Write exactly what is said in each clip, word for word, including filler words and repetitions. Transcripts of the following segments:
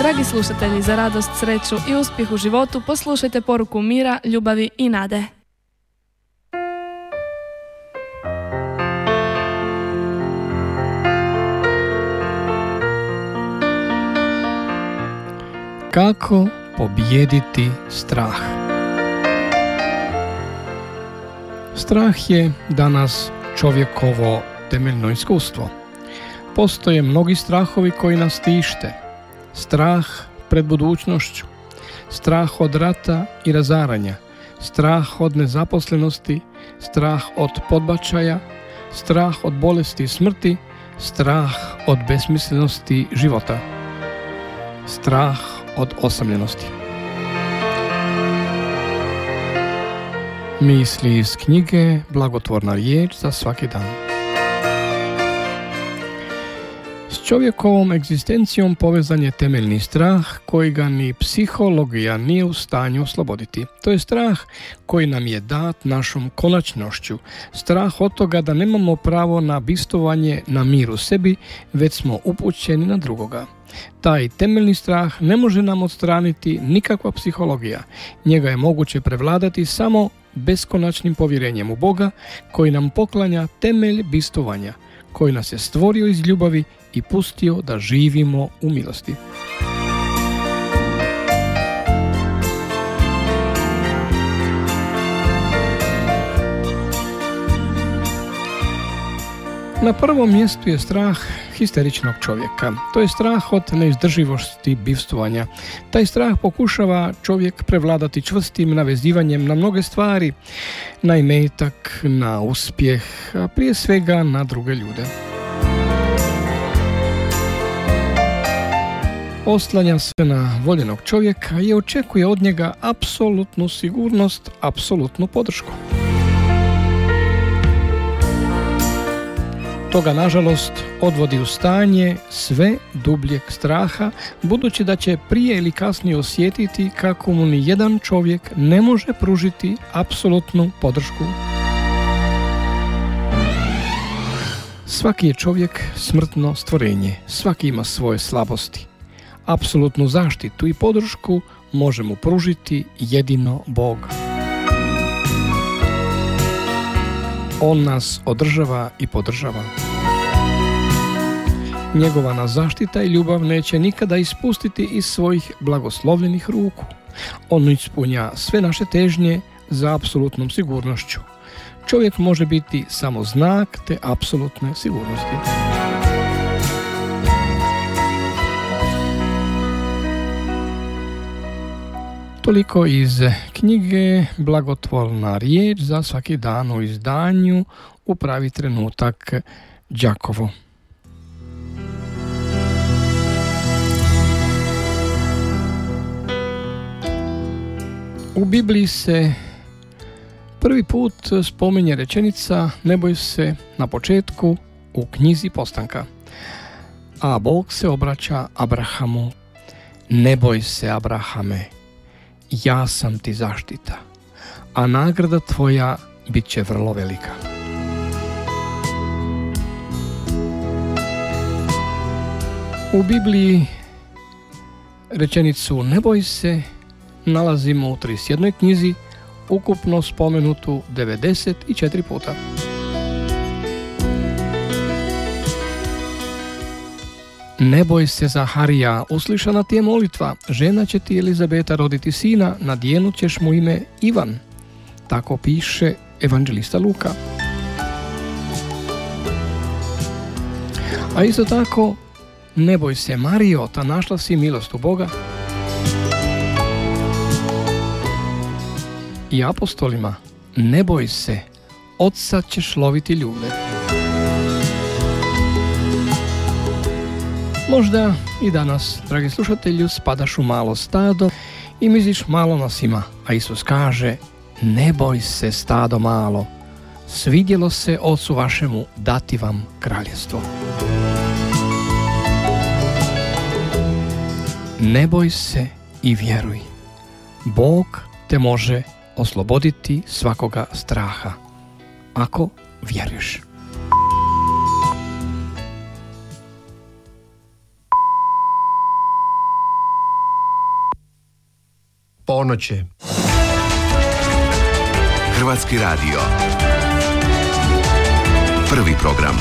Dragi slušatelji, za radost, sreću i uspjeh u životu poslušajte poruku mira, ljubavi i nade. Kako pobijediti strah? Strah je danas čovjekovo temeljno iskustvo. Postoje mnogi strahovi koji nas tište. Strah pred budućnošću, strah od rata i razaranja, strah od nezaposlenosti, strah od podbačaja, strah od bolesti i smrti, strah od besmislenosti života, strah od osamljenosti. Misli iz knjige Blagotvorna riječ za svaki dan. S čovjekovom egzistencijom povezan je temeljni strah koji ga ni psihologija nije u stanju osloboditi. To je strah koji nam je dat našom konačnošću. Strah od toga da nemamo pravo na bistovanje, na mir u sebi, već smo upućeni na drugoga. Taj temeljni strah ne može nam odstraniti nikakva psihologija. Njega je moguće prevladati samo beskonačnim povjerenjem u Boga koji nam poklanja temelj bistovanja, koji nas je stvorio iz ljubavi i pustio da živimo u milosti. Na prvom mjestu je strah histeričnog čovjeka. To je strah od neizdrživosti bivstvovanja. Taj strah pokušava čovjek prevladati čvrstim navezivanjem na mnoge stvari, na imetak, na uspjeh, a prije svega na druge ljude. Oslanja se na voljenog čovjeka i očekuje od njega apsolutnu sigurnost, apsolutnu podršku. Toga, nažalost, odvodi u stanje sve dubljeg straha, budući da će prije ili kasnije osjetiti kako mu ni jedan čovjek ne može pružiti apsolutnu podršku. Svaki je čovjek smrtno stvorenje, svaki ima svoje slabosti. Apsolutnu zaštitu i podršku može mu pružiti jedino Bog. On nas održava i podržava. Njegova nas zaštita i ljubav neće nikada ispustiti iz svojih blagoslovljenih ruku. On ispunja sve naše težnje za apsolutnom sigurnošću. Čovjek može biti samo znak te apsolutne sigurnosti. Toliko iz knjige Blagotvorna riječ za svaki dan u izdanju u pravi trenutak Đakovo. U Bibliji se prvi put spominje rečenica ne boj se na početku u knjizi Postanka. A Bog se obraća Abrahamu: ne boj se, Abrahame, ja sam ti zaštita, a nagrada tvoja bit će vrlo velika. U Bibliji rečenicu ne boj se nalazimo u trideset jednoj knjizi, ukupno spomenutu devedeset četiri puta. Ne boj se, Zaharija, uslišana ti je molitva, žena će ti Elizabeta roditi sina, nadjenut ćeš mu ime Ivan. Tako piše evanđelista Luka. A isto tako, ne boj se, Marijo, ta našla si milost u Boga. I apostolima, ne boj se, oca ćeš loviti ljude. Možda i danas, dragi slušatelju, spadaš u malo stado i misliš malo nas ima, a Isus kaže: ne boj se, stado malo, svidjelo se ocu vašemu dati vam kraljevstvo. Ne boj se i vjeruj. Bog te može osloboditi svakoga straha, ako vjeruješ. ponoć je. Hrvatski radio. Prvi program.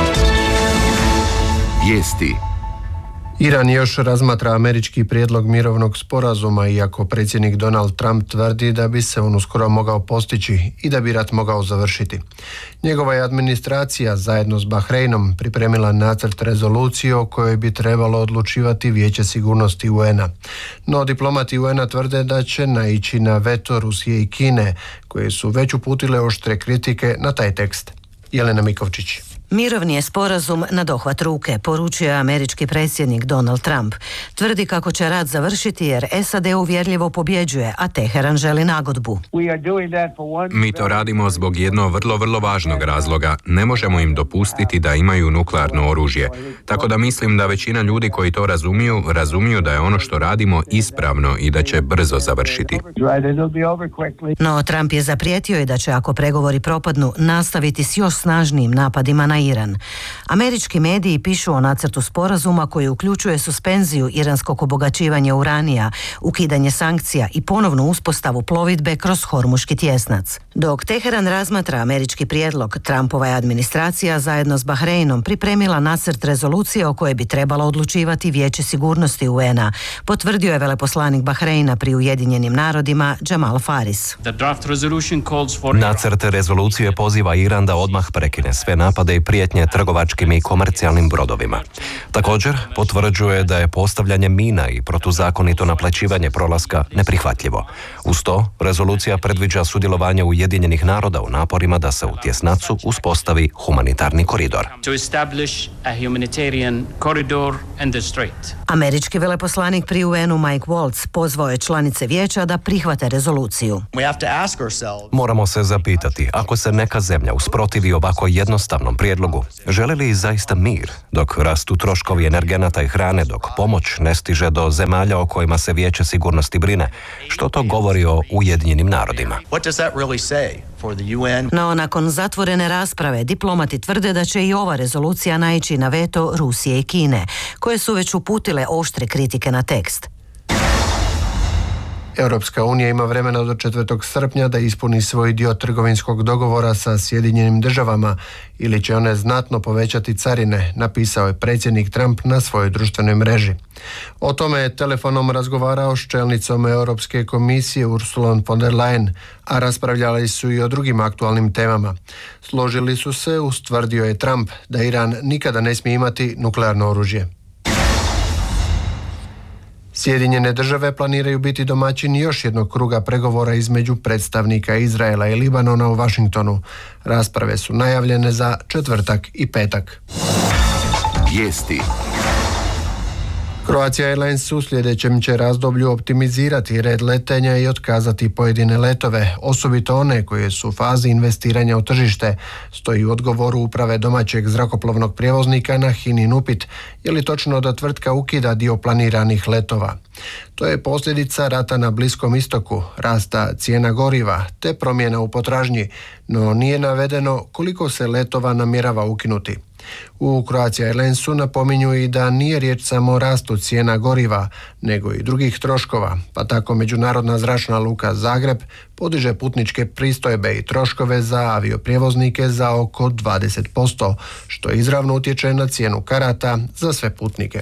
Vijesti. Iran još razmatra američki prijedlog mirovnog sporazuma, iako predsjednik Donald Trump tvrdi da bi se on uskoro mogao postići i da bi rat mogao završiti. Njegova je administracija zajedno s Bahreinom pripremila nacrt rezolucije o kojoj bi trebalo odlučivati Vijeće sigurnosti U N-a. No diplomati U N-a tvrde da će naići na veto Rusije i Kine, koje su već uputile oštre kritike na taj tekst. Jelena Mikovčić. Mirovni je sporazum na dohvat ruke, poručio je američki predsjednik Donald Trump. Tvrdi kako će rat završiti jer S A D uvjerljivo pobjeđuje, a Teheran želi nagodbu. Mi to radimo zbog jednog vrlo, vrlo važnog razloga. Ne možemo im dopustiti da imaju nuklearno oružje. Tako da mislim da većina ljudi koji to razumiju, razumiju da je ono što radimo ispravno i da će brzo završiti. No Trump je zaprijetio i da će, ako pregovori propadnu, nastaviti s još snažnijim napadima na Iran. Američki mediji pišu o nacrtu sporazuma koji uključuje suspenziju iranskog obogaćivanja uranija, ukidanje sankcija i ponovnu uspostavu plovidbe kroz Hormuški tjesnac. Dok Teheran razmatra američki prijedlog, Trumpova je administracija zajedno s Bahreinom pripremila nacrt rezolucije o kojoj bi trebalo odlučivati Vijeće sigurnosti U N-a, potvrdio je veleposlanik Bahreina pri Ujedinjenim narodima Jamal Faris. Nacrt rezolucije poziva Iran da odmah prekine sve napade i prijetnje trgovačkim i komercijalnim brodovima. Također, potvrđuje da je postavljanje mina i protuzakonito naplaćivanje prolaska neprihvatljivo. Uz to, rezolucija predviđa sudjelovanje Ujedinjenih naroda u naporima da se u tjesnacu uspostavi humanitarni koridor. Američki veleposlanik pri U N-u Mike Waltz pozvao je članice vijeća da prihvate rezoluciju. Moramo se zapitati, ako se neka zemlja usprotivi ovako jednostavnom prijedlogu, žele li zaista mir, dok rastu troškovi energenata i hrane, dok pomoć ne stiže do zemalja o kojima se Vijeće sigurnosti brine? Što to govori o Ujedinjenim narodima? No, nakon zatvorene rasprave, diplomati tvrde da će i ova rezolucija naići na veto Rusije i Kine, koje su već uputile oštre kritike na tekst. Europska unija ima vremena do četvrtog srpnja da ispuni svoj dio trgovinskog dogovora sa Sjedinjenim državama ili će one znatno povećati carine, napisao je predsjednik Trump na svojoj društvenoj mreži. O tome je telefonom razgovarao s čelnicom Europske komisije Ursulom von der Leyen, a raspravljali su i o drugim aktualnim temama. Složili su se, ustvrdio je Trump, da Iran nikada ne smije imati nuklearno oružje. Sjedinjene države planiraju biti domaćini još jednog kruga pregovora između predstavnika Izraela i Libanona u Washingtonu. Rasprave su najavljene za četvrtak i petak. Vijesti. Croatia Airlines u sljedećem će razdoblju optimizirati red letenja i otkazati pojedine letove, osobito one koje su u fazi investiranja u tržište, stoji u odgovoru uprave domaćeg zrakoplovnog prijevoznika na HINA-in upit, je li točno da tvrtka ukida dio planiranih letova. To je posljedica rata na Bliskom istoku, rasta cijena goriva te promjena u potražnji, no nije navedeno koliko se letova namjerava ukinuti. U Croatia Airlinesu napominju i da nije riječ samo o rastu cijena goriva, nego i drugih troškova, pa tako Međunarodna zračna luka Zagreb podiže putničke pristojbe i troškove za avioprijevoznike za oko dvadeset posto, što izravno utječe na cijenu karata za sve putnike.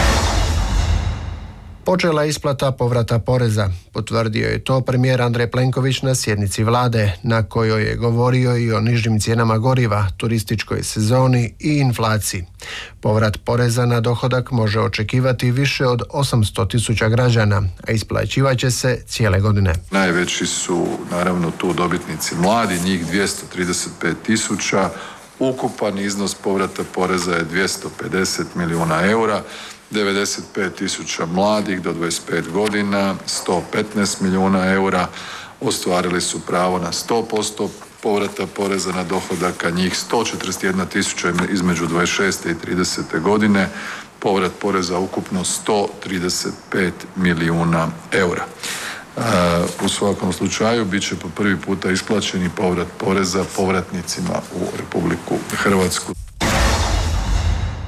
Počela je isplata povrata poreza, potvrdio je to premijer Andrej Plenković na sjednici vlade, na kojoj je govorio i o nižim cijenama goriva, turističkoj sezoni i inflaciji. Povrat poreza na dohodak može očekivati više od osamsto tisuća građana, a isplaćivaće se cijele godine. Najveći su naravno tu dobitnici mladi, njih dvjesto trideset pet tisuća, ukupan iznos povrata poreza je dvjesto pedeset milijuna eura, devedeset pet tisuća mladih do dvadeset pet godina, sto petnaest milijuna eura, ostvarili su pravo na sto posto povrata poreza na dohodak, a njih sto četrdeset jedna tisuća između dvadeset šeste i tridesete godine, povrat poreza ukupno sto trideset pet milijuna eura. U svakom slučaju bit će po prvi puta isplaćeni povrat poreza povratnicima u Republiku Hrvatsku.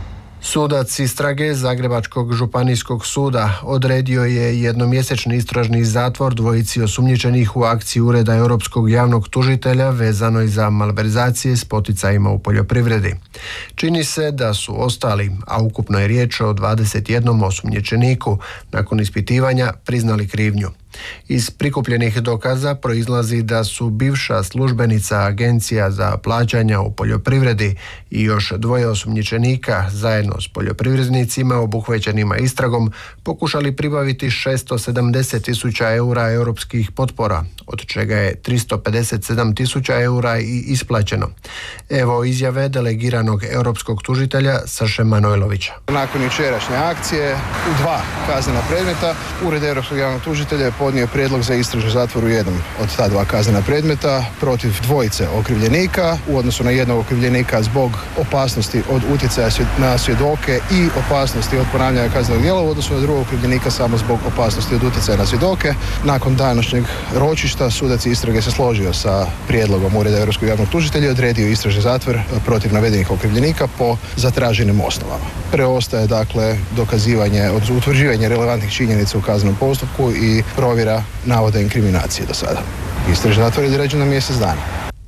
Sudac istrage Zagrebačkog županijskog suda odredio je jednomjesečni istražni zatvor dvojici osumnjičenih u akciji Ureda Europskog javnog tužitelja vezanoj za malverzacije s poticajima u poljoprivredi. Čini se da su ostali, a ukupno je riječ o dvadeset jednom osumnjičeniku, nakon ispitivanja priznali krivnju. Iz prikupljenih dokaza proizlazi da su bivša službenica Agencija za plaćanja u poljoprivredi i još dvoje osumnjičenika zajedno s poljoprivrednicima obuhvaćenima istragom pokušali pribaviti šesto sedamdeset tisuća eura europskih potpora, od čega je tristo pedeset sedam tisuća eura i isplaćeno. Evo izjave delegiranog europskog tužitelja Saše Manojlovića. Nakon jučerašnje akcije u dva kaznena predmeta Ured Europskog javnog tužitelja je podnio prijedlog za istražni zatvor u jednom od ta dva kaznena predmeta protiv dvojice okrivljenika u odnosu na jednog okrivljenika zbog opasnosti od utjecaja na svjedoke i opasnosti od ponavljanja kaznenog djela u odnosu na drugog okrivljenika samo zbog opasnosti od utjecaja na svjedoke. Nakon današnjeg ročišta sudac istrage se složio sa prijedlogom Ureda Europskog javnog tužitelja i odredio istražni zatvor protiv navedenih okrivljenika po zatraženim osnovama. Preostaje dakle dokazivanje, utvrđivanje relevantnih činjenica u kaznenom postupku i provjera navoda inkriminacije do sada. Istražni zatvor je određen na mjesec dana.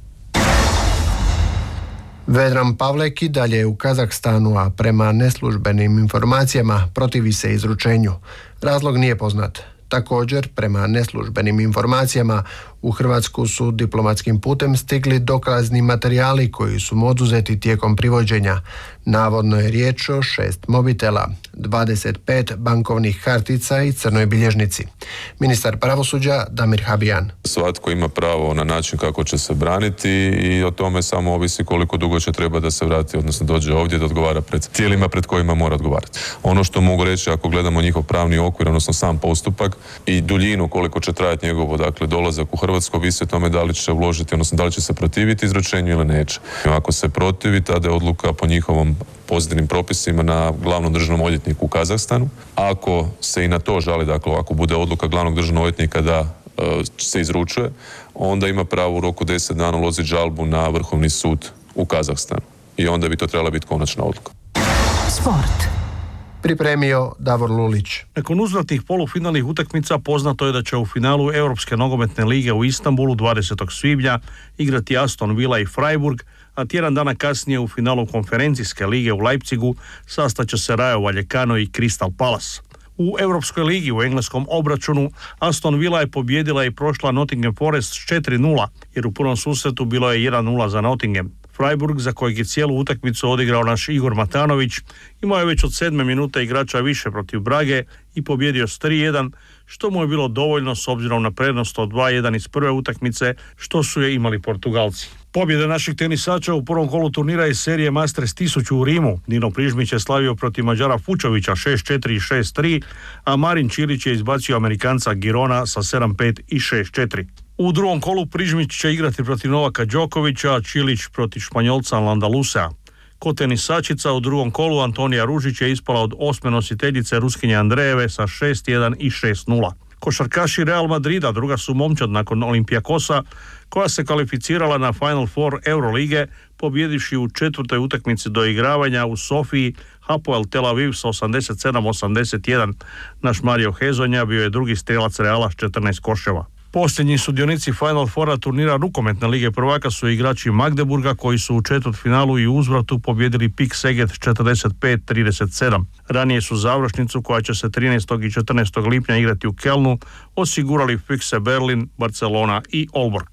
Vedran Pavlek i dalje je u Kazahstanu, a prema neslužbenim informacijama protivi se izručenju. Razlog nije poznat. Također, prema neslužbenim informacijama, u Hrvatsku su diplomatskim putem stigli dokazni materijali koji su mu oduzeti tijekom privođenja. Navodno je riječ o šest mobitela, dvadeset pet bankovnih kartica i crnoj bilježnici. Ministar pravosuđa Damir Habijan. Svatko ima pravo na način kako će se braniti i o tome samo ovisi koliko dugo će treba da se vrati, odnosno dođe ovdje da odgovara pred tijelima pred kojima mora odgovarati. Ono što mogu reći, ako gledamo njihov pravni okvir, odnosno sam postupak i duljinu koliko će trajati njegovo dakle, dolazak u Hrvatsku, ovisi o tome da li će uložiti, odnosno da li će se protiviti izručenju ili neće. Ako se protivi, tada je odluka po njihovom pozitivnim propisima na glavnom državnom odvjetniku u Kazahstanu. Ako se i na to žali, dakle, ako bude odluka glavnog državnog odvjetnika da uh, se izručuje, onda ima pravo u roku deset dana uložiti žalbu na Vrhovni sud u Kazahstanu. I onda bi to trebala biti konačna odluka. Sport. Pripremio Davor Lulić. Nakon uzvratnih polufinalnih utakmica poznato je da će u finalu Europske nogometne lige u Istanbulu dvadesetog svibnja igrati Aston Villa i Freiburg, a tjedan dana kasnije u finalu konferencijske lige u Leipzigu sastaće se Rayo Vallecano i Crystal Palace. U Europskoj ligi u engleskom obračunu Aston Villa je pobijedila i prošla Nottingham Forest četiri nula, jer u prvom susretu bilo je jedan nula za Nottingham. Freiburg, za kojeg je cijelu utakmicu odigrao naš Igor Matanović, imao je već od sedme minute igrača više protiv Brage i pobjedio s tri jedan, što mu je bilo dovoljno s obzirom na prednost od dva jedan iz prve utakmice, što su je imali Portugalci. Pobjede naših tenisača u prvom kolu turnira iz serije Masters tisuću u Rimu. Nino Prižmić je slavio protiv Mađara Fučovića šest četiri i šest tri, a Marin Čilić je izbacio Amerikanca Girona sa sedam pet i šest četiri. U drugom kolu Prižmić će igrati protiv Novaka Đokovića, a Čilić protiv Španjolca Landalusea. Kod tenisačica u drugom kolu Antonija Ružić je ispala od osme nositeljice Ruskinje Andrejeve sa šest jedan i šest nula. Košarkaši Real Madrida druga su momčad nakon Olimpijakosa, koja se kvalificirala na Final Four Eurolige, pobjedivši u četvrtoj utakmici do igravanja u Sofiji Hapoel Tel Aviv sa osamdeset sedam osamdeset jedan. Naš Mario Hezonja bio je drugi strelac Reala s četrnaest koševa. Posljednji sudionici Final Fora turnira rukometne lige prvaka su igrači Magdeburga, koji su u četvrtfinalu i uzvratu pobjedili Pik Seget četrdeset pet trideset sedam. Ranije su završnicu, koja će se trinaestog i četrnaestog lipnja igrati u Kelnu, osigurali Fikse Berlin, Barcelona i Olborg.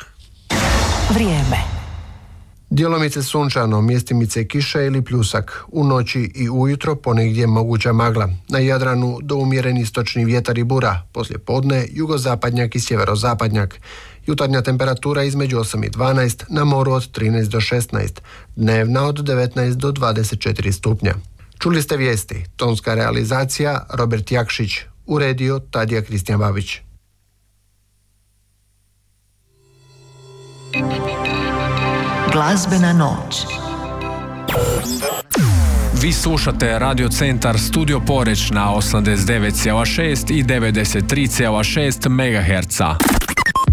Vrijeme. Djelomice sunčano, mjestimice kiše ili pljusak. U noći i ujutro ponegdje moguća magla. Na Jadranu do umjeren istočni vjetar i bura. Poslije podne jugozapadnjak i sjeverozapadnjak. Jutarnja temperatura između osam i dvanaest, na moru od trinaest do šesnaest. Dnevna od devetnaest do dvadeset četiri stupnja. Čuli ste vijesti. Tonska realizacija Robert Jakšić. Uredio Tadija Kristijan Babić. Glazbena noć. Vi slušate Radio Centar Studio Poreč na osamdeset devet zarez šest i devedeset tri zarez šest megaherca.